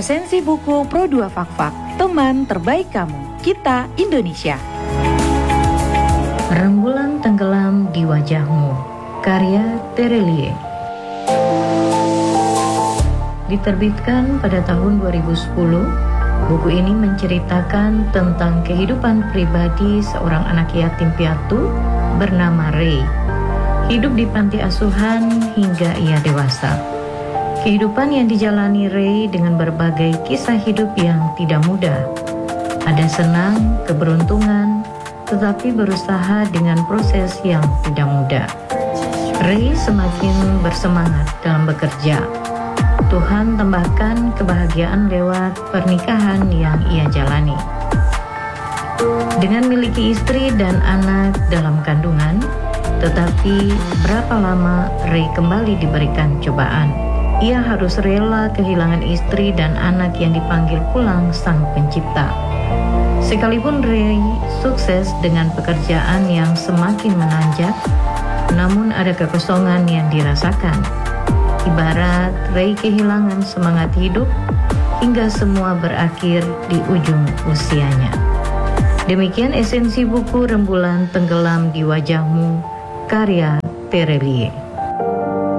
Esensi buku Pro2 Fakfak, teman terbaik kamu, kita Indonesia. Rembulan tenggelam di wajahmu, karya Terelie. Diterbitkan pada tahun 2010, buku ini menceritakan tentang kehidupan pribadi seorang anak yatim piatu bernama Ray. Hidup di panti asuhan hingga ia dewasa. Kehidupan yang dijalani Ray dengan berbagai kisah hidup yang tidak mudah. Ada senang, keberuntungan, tetapi berusaha dengan proses yang tidak mudah. Ray semakin bersemangat dalam bekerja. Tuhan tambahkan kebahagiaan lewat pernikahan yang ia jalani. Dengan memiliki istri dan anak dalam kandungan, tetapi berapa lama Ray kembali diberikan cobaan. Ia harus rela kehilangan istri dan anak yang dipanggil pulang Sang Pencipta. Sekalipun Ray sukses dengan pekerjaan yang semakin menanjak, namun ada kekosongan yang dirasakan. Ibarat Ray kehilangan semangat hidup hingga semua berakhir di ujung usianya. Demikian esensi buku Rembulan Tenggelam di Wajahmu, karya Terelie.